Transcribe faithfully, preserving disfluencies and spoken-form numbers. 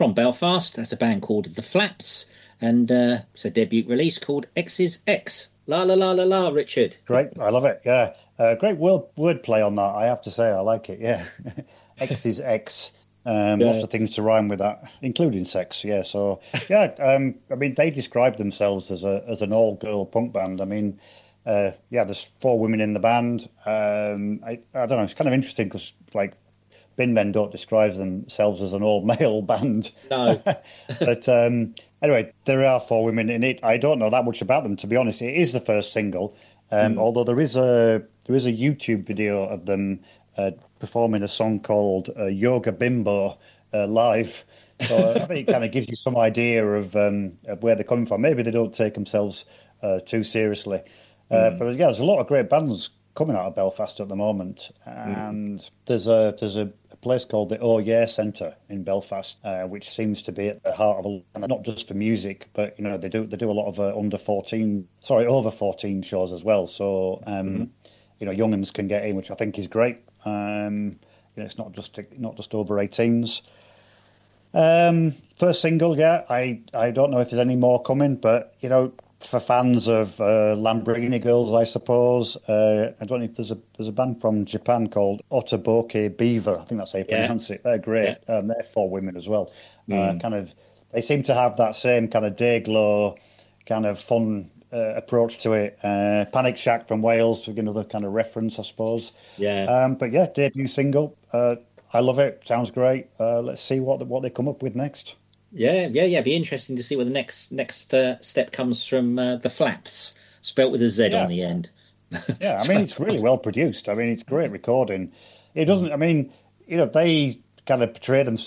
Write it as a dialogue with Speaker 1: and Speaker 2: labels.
Speaker 1: from Belfast. That's a band called The Flaps, and uh, it's a debut release called X's X. La la la la la, Richard.
Speaker 2: Great. I love it. Yeah. Uh, great word wordplay on that. I have to say, I like it. Yeah. X is X. Um, lots
Speaker 1: Yeah.
Speaker 2: of things to rhyme with that, including sex. Yeah. So yeah. Um, I mean, they describe themselves as a as an all girl punk band. I mean, uh, yeah. There's four women in the band. Um, I I don't know. It's kind of interesting because like Bin Men don't describe themselves as an all male band.
Speaker 1: No.
Speaker 2: But um, anyway, there are four women in it. I don't know that much about them, to be honest. It is the first single, um,
Speaker 1: Mm.
Speaker 2: although there is a there is a YouTube video of them uh, performing a song called uh, Yoga Bimbo uh, live. So uh, I think it kind of gives you some idea of um, of where they're coming from. Maybe they don't take themselves uh, too seriously. Uh,
Speaker 1: Mm.
Speaker 2: but yeah, there's a lot of great bands coming out of Belfast at the moment,
Speaker 1: Mm.
Speaker 2: and there's a there's a, a place called the Oh Yeah Centre in Belfast, uh, which seems to be at the heart of a, and not just for music, but you know they do they do a lot of uh, under fourteen, sorry, over fourteen shows as well. So
Speaker 1: Mhm.
Speaker 2: um, you know, youngins can get in, which I think is great. Um, you know, it's not just not just over eighteens. Um, first single, yeah. I I don't know if there's any more coming, but you know, for fans of uh, Lamborghini Girls, I suppose. Uh, I don't know if there's a there's a band from Japan called Otoboke Beaver. I think that's how you
Speaker 1: Yeah.
Speaker 2: pronounce it. They're
Speaker 1: Yeah.
Speaker 2: great. Um, they're four women as well. Uh,
Speaker 1: Mm.
Speaker 2: kind of, they seem to have that same kind of day glow, kind of fun uh, approach to it. Uh, Panic Shack from Wales, for another kind of reference, I suppose.
Speaker 1: Yeah.
Speaker 2: Um, but yeah, debut single. Uh, I love it. Sounds great. Uh, let's see what what they come up with next.
Speaker 1: Yeah. Yeah. Yeah. Be interesting to see where the next next uh, step comes from uh, the Flaps, spelt with a Z on
Speaker 2: Yeah,
Speaker 1: the end.
Speaker 2: yeah. I mean,
Speaker 1: So,
Speaker 2: it's really well produced. I mean, it's great recording. It doesn't. I mean, you know, they kind of portray themselves